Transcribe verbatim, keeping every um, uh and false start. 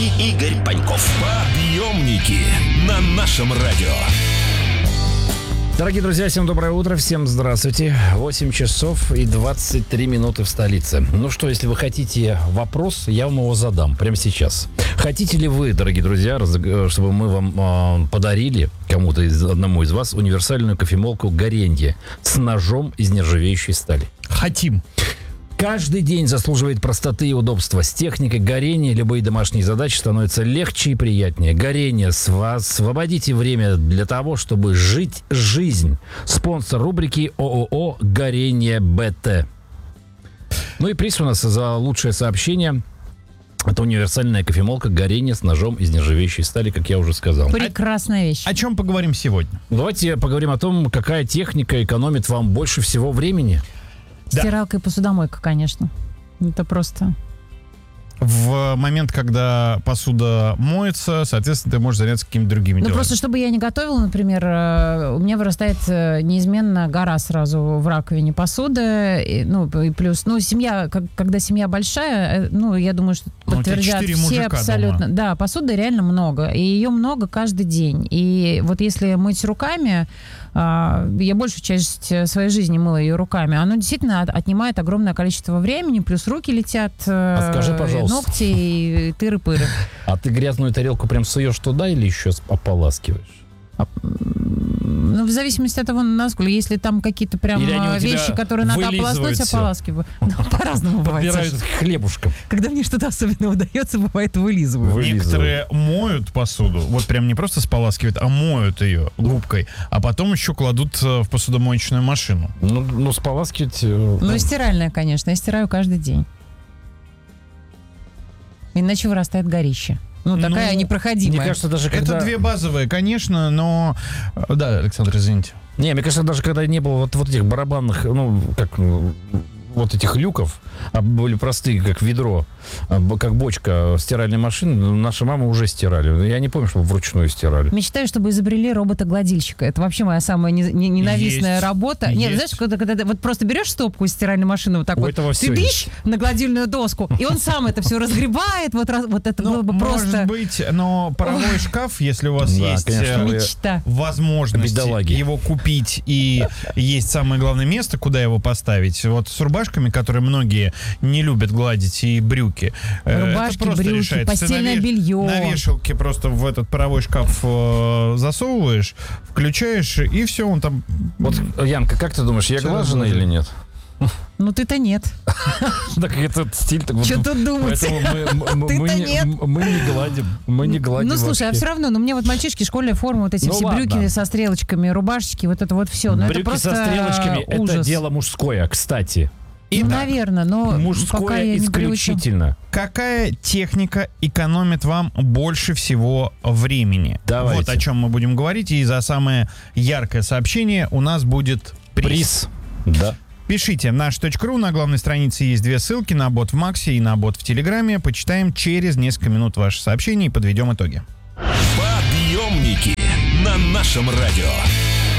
и Игорь Паньков. Подъемники на нашем радио. Дорогие друзья, всем доброе утро, всем здравствуйте. восемь часов и двадцать три минуты в столице. Ну что, если вы хотите вопрос, я вам его задам прямо сейчас. Хотите ли вы, дорогие друзья, чтобы мы вам э, подарили кому-то, из, одному из вас, универсальную кофемолку Горенье с ножом из нержавеющей стали? Хотим. Каждый день заслуживает простоты и удобства. С техникой горения любые домашние задачи становятся легче и приятнее. Горение, освободите время для того, чтобы жить жизнь. Спонсор рубрики ООО «Горение БТ». Ну и приз у нас за лучшее сообщение. Это универсальная кофемолка «Горение» с ножом из нержавеющей стали, как я уже сказал. Прекрасная вещь. О чем поговорим сегодня? Давайте поговорим о том, какая техника экономит вам больше всего времени. Да. Стиралка и посудомойка, конечно. Это просто... В момент, когда посуда моется, соответственно, ты можешь заняться какими-то другими Ну, делами. просто, чтобы я не готовила, например, у меня вырастает неизменно гора сразу в раковине посуды. И, ну, и плюс, ну, семья, как, когда семья большая, ну, я думаю, что Ну, подтвердят все абсолютно. Дома. Да, посуды реально много. И ее много каждый день. И вот если мыть руками, я большую часть своей жизни мыла ее руками, оно действительно отнимает огромное количество времени, плюс руки летят, А скажи, пожалуйста, ногти и тыры-пыры. А ты грязную тарелку прям суешь туда или еще ополаскиваешь? Ну, в зависимости от того, насколько. Если там какие-то прям вещи, которые надо ополоснуть, ополаскиваю. По-разному бывает. Подбирают хлебушком. Когда мне что-то особенно удается, бывает, вылизываю. Вылизываю. Некоторые моют посуду, вот прям не просто споласкивают, а моют ее губкой, а потом еще кладут в посудомоечную машину. Ну, ну споласкивать... Ну, и стиральная, конечно. Я стираю каждый день. Иначе вырастает горище. Ну, такая Ну, непроходимая. Мне кажется, даже когда... Это две базовые, конечно, но... Да, Александр, извините. Не, мне кажется, даже когда не было вот, вот этих барабанных, ну, как... вот этих люков, а были простые, как ведро, как бочка стиральной машины, наши мамы уже стирали. Я не помню, чтобы вручную стирали. Мечтаю, чтобы изобрели робота-гладильщика. Это вообще моя самая не, не, ненавистная Есть. работа. Нет, Есть. знаешь, когда, когда ты вот просто берешь стопку из стиральной машины, вот так У вот, этого ты всё бишь на гладильную доску, и он сам это все разгребает. Вот, раз- вот это было Ну, бы может просто быть, но паровой шкаф, если у вас Да, есть конечно, э, вы- мечта. возможность Бедолаги. его купить и есть самое главное место, куда его поставить. Вот с рубашками, которые многие не любят гладить, и брюки. э, Рубашки, это просто брюки, решается. Ты постельное на веш- белье. На вешалке просто в этот паровой шкаф э, засовываешь, включаешь, и все, он там... Вот, Янка, как ты думаешь, я Всё глаженный разложено. или нет? Ну ты-то нет. Так этот стиль... так вот, Что тут думать? Поэтому мы- мы- Ты-то мы не- нет. мы не гладим. Мы не гладим Ну слушай, а вообще. все равно, ну мне вот мальчишки, школьная форма, вот эти Ну, все ладно. брюки со стрелочками, рубашечки, вот это вот все. Ну это Брюки просто со стрелочками — это ужас. дело мужское, кстати. Ну, Итак, наверное, но пока Мужское я не привычна. исключительно. какая техника экономит вам больше всего времени? Давайте. Вот о чем мы будем говорить. И за самое яркое сообщение у нас будет приз. Приз. Да. Пишите наш точка ру, на главной странице есть две ссылки, на бот в Максе и на бот в Телеграме. Почитаем через несколько минут ваши сообщения и подведем итоги. Подъемники на нашем радио.